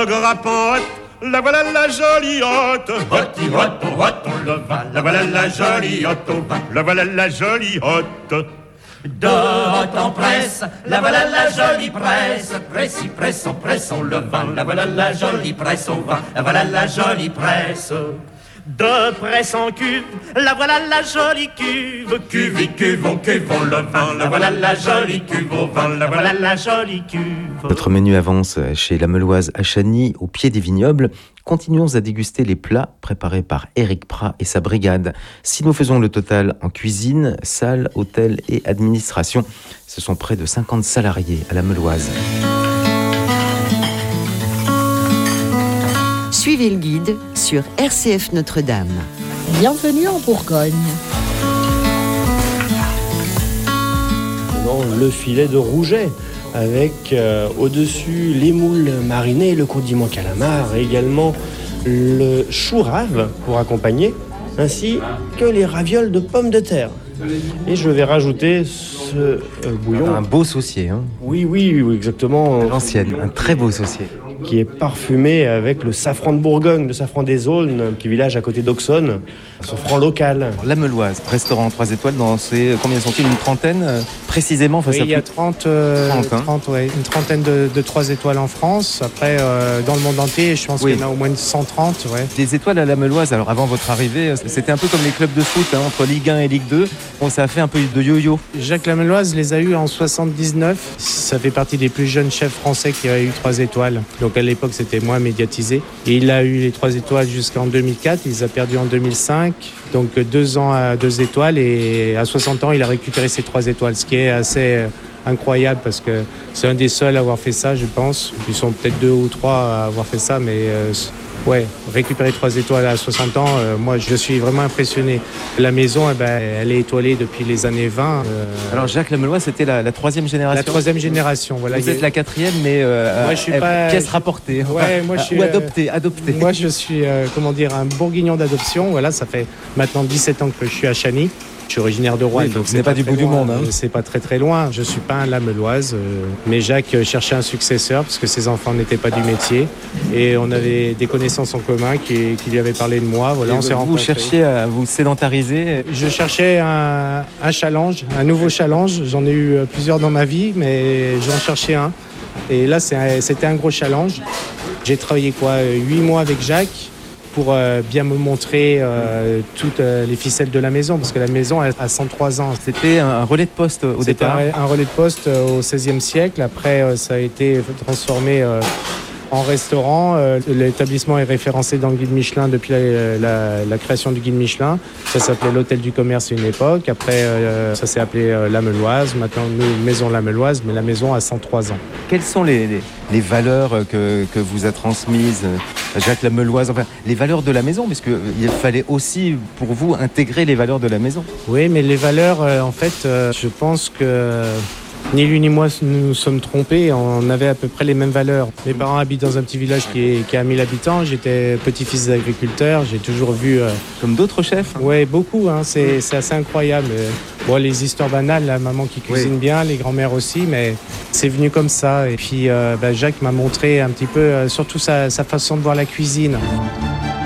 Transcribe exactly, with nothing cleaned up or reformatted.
le grappin, la voilà la jolie hôte. Hotti, hot, hot, on le vin. La voilà la jolie hôte au vin. La voilà la jolie hôte. De hôte en presse, la voilà la jolie presse. Pressi, pressons, pressons le vin. La voilà la jolie presse au vin. La voilà la jolie presse. De presse en cuve, la voilà la jolie cuve. Cuve et cuve, on cuve, on le vin. La voilà la jolie cuve au vin. La voilà la jolie cuve. Votre menu avance chez La Meloise à Chagny, au pied des vignobles. Continuons à déguster les plats préparés par Éric Prat et sa brigade. Si nous faisons le total en cuisine, salle, hôtel et administration, ce sont près de cinquante salariés à La Meloise. Suivez le guide sur R C F Notre-Dame. Bienvenue en Bourgogne. Non, le filet de Rouget, avec euh, au-dessus les moules marinés, le condiment calamar, et également le chou rave pour accompagner, ainsi que les ravioles de pommes de terre. Et je vais rajouter ce euh, bouillon. Un beau saucier, hein. Oui, oui, oui, exactement. L'ancienne, un très beau saucier. Qui est parfumé avec le safran de Bourgogne, le safran des Aulnes, un petit village à côté d'Auxonne, un safran local. La Meloise, restaurant trois étoiles, dans ces, combien sont-ils, une trentaine euh, précisément face oui, à il y a trente, euh, trente, hein. trente ouais, une trentaine de, de trois étoiles en France. Après, euh, dans le monde entier, je pense oui. qu'il y en a au moins cent trente. Ouais. Des étoiles à La Meloise, alors avant votre arrivée, c'était un peu comme les clubs de foot, hein, entre Ligue un et Ligue deux. Bon, ça a fait un peu de yo-yo. Jacques Lameloise les a eu en soixante-dix-neuf. Ça fait partie des plus jeunes chefs français qui a eu trois étoiles. Donc à l'époque, c'était moins médiatisé. Et il a eu les trois étoiles jusqu'en deux mille quatre. Il les a perdues en deux mille cinq. Donc deux ans à deux étoiles. Et à soixante ans, il a récupéré ses trois étoiles. Ce qui est assez incroyable parce que c'est un des seuls à avoir fait ça, je pense. Ils sont peut-être deux ou trois à avoir fait ça, mais euh, ouais, récupérer trois étoiles à soixante ans, euh, moi je suis vraiment impressionné. La maison, eh ben, elle est étoilée depuis les années vingt. Euh... Alors Jacques Lameloise, c'était la, la troisième génération. La troisième génération, voilà. Vous êtes la quatrième, mais euh, moi, je suis euh, pas... pièce rapportée. Ouais, moi, je suis, ou adoptée, adoptée. Moi je suis, euh, comment dire, un bourguignon d'adoption. Voilà, ça fait maintenant dix-sept ans que je suis à Chagny. Je suis originaire de Rouen, oui, donc ce n'est pas, pas du bout du monde. Hein. C'est pas très très loin. Je suis pas un Lameloise, euh, mais Jacques cherchait un successeur parce que ses enfants n'étaient pas du métier et on avait des connaissances en commun qui, qui lui avaient parlé de moi. Voilà, et on s'est vous rencontrés. cherchiez à vous sédentariser. Je cherchais un, un challenge, un nouveau challenge. J'en ai eu plusieurs dans ma vie, mais j'en cherchais un. Et là, c'est, c'était un gros challenge. J'ai travaillé quoi, huit mois avec Jacques. Pour euh, bien me montrer euh, toutes euh, les ficelles de la maison, parce que la maison a cent trois ans. C'était un relais de poste au C'était départ. un, un relais de poste euh, au seizième siècle. Après, euh, ça a été transformé euh, en restaurant. Euh, l'établissement est référencé dans le guide Michelin depuis la, la, la création du guide Michelin. Ça s'appelait l'hôtel du commerce à une époque. Après, euh, ça s'est appelé euh, Lameloise. Maintenant, nous, maison Lameloise, mais la maison a cent trois ans. Quelles sont les, les, les valeurs que, que vous a transmises Jacques Lameloise, enfin, les valeurs de la maison, parce qu'il fallait aussi, pour vous, intégrer les valeurs de la maison. Oui, mais les valeurs, euh, en fait, euh, je pense que ni lui ni moi nous nous sommes trompés. On avait à peu près les mêmes valeurs. Mes parents habitent dans un petit village qui, est, qui a mille habitants. J'étais petit-fils d'agriculteur. J'ai toujours vu... Euh... Comme d'autres chefs. Oui, beaucoup. Hein, c'est, c'est assez incroyable. Bon, les histoires banales, la maman qui cuisine oui. bien, les grands-mères aussi, mais c'est venu comme ça. Et puis, euh, bah, Jacques m'a montré un petit peu, euh, surtout sa, sa façon de voir la cuisine.